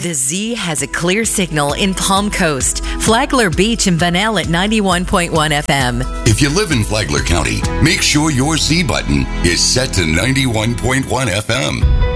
The Z has a clear signal in Palm Coast, Flagler Beach, and Vanel at 91.1 FM. If you live in Flagler County, make sure your Z button is set to 91.1 FM.